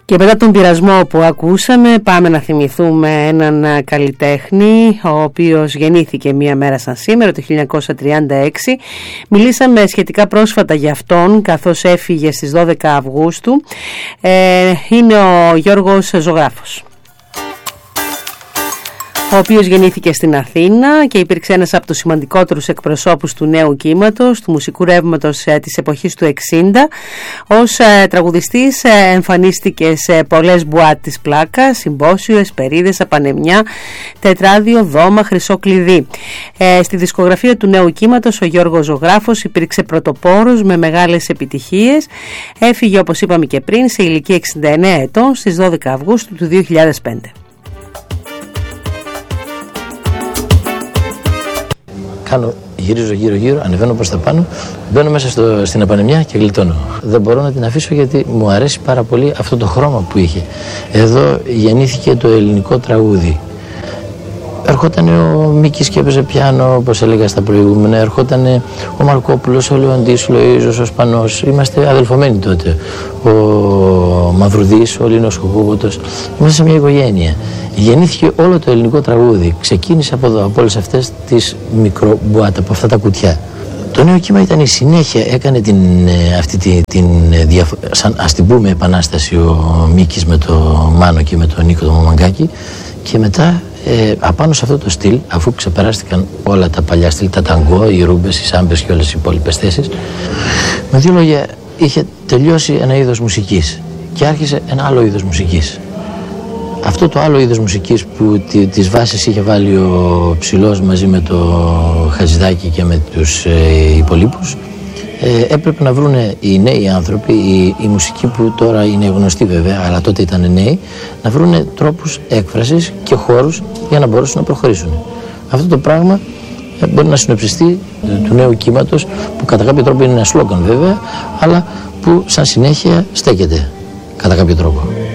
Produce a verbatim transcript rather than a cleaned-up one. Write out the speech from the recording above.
Και μετά τον πειρασμό που ακούσαμε, πάμε να θυμηθούμε έναν καλλιτέχνη, ο οποίος γεννήθηκε μία μέρα σαν σήμερα, το χίλια εννιακόσια τριάντα έξι. Μιλήσαμε σχετικά πρόσφατα για αυτόν, καθώς έφυγε στις δώδεκα Αυγούστου. Ε, είναι ο Γιώργος Ζωγράφος, ο οποίος γεννήθηκε στην Αθήνα και υπήρξε ένας από τους σημαντικότερους εκπροσώπους του νέου κύματος, του μουσικού ρεύματος της εποχής του εξήντα. Ως ε, τραγουδιστής ε, εμφανίστηκε σε πολλές μπουάτ της πλάκας, συμπόσιο, εσπερίδες, απανεμιά, τετράδιο, δώμα, χρυσό κλειδί. Ε, στη δισκογραφία του νέου κύματος ο Γιώργος Ζωγράφος υπήρξε πρωτοπόρος με μεγάλες επιτυχίες. Έφυγε, όπως είπαμε και πριν, σε ηλικία εξήντα εννέα ετών στις δώδεκα Αυγούστου του δύο χιλιάδες πέντε. Κάνω, γυρίζω γύρω-γύρω, ανεβαίνω προς τα πάνω, μπαίνω μέσα στο, στην απανεμιά και γλιτώνω. Δεν μπορώ να την αφήσω γιατί μου αρέσει πάρα πολύ αυτό το χρώμα που είχε. Εδώ γεννήθηκε το ελληνικό τραγούδι. Ερχόταν ο Μίκης και έπαιζε πιάνο, όπως έλεγα στα προηγούμενα. Ερχόταν ο Μαρκόπουλος, ο Λεοντής, ο Λοΐζος, ο Σπανός. Είμαστε αδελφωμένοι τότε. Ο Μαυρουδής, ο Λίνος Κουκούβωτος. Είμαστε σε μια οικογένεια. Γεννήθηκε όλο το ελληνικό τραγούδι. Ξεκίνησε από εδώ, από όλες αυτές τις μικρομπουάτα, από αυτά τα κουτιά. Το νέο κύμα ήταν η συνέχεια, έκανε την, αυτή τη, την, σαν, ας την πούμε, επανάσταση ο Μίκης με το Μάνο και με τον Νίκο το Μαμαγκάκη. Και μετά ε, απάνω σε αυτό το στυλ, αφού ξεπεράστηκαν όλα τα παλιά στυλ, τα ταγκό, οι ρούμπες, οι σάμπες και όλες οι υπόλοιπες θέσεις, με δύο λόγια είχε τελειώσει ένα είδος μουσικής και άρχισε ένα άλλο είδος μουσικής. Αυτό το άλλο είδος μουσικής που τη, τις βάσεις είχε βάλει ο Ψηλός μαζί με το Χατζηδάκη και με τους ε, υπολείπους, ε, έπρεπε να βρουν οι νέοι άνθρωποι, η, η μουσική που τώρα είναι γνωστή βέβαια, αλλά τότε ήταν νέοι, να βρουν τρόπους έκφρασης και χώρους για να μπορέσουν να προχωρήσουν. Αυτό το πράγμα ε, μπορεί να συνοψιστεί του νέου κύματος, που κατά κάποιο τρόπο είναι ένα σλόγγαν βέβαια, αλλά που σαν συνέχεια στέκεται κατά κάποιο τρόπο.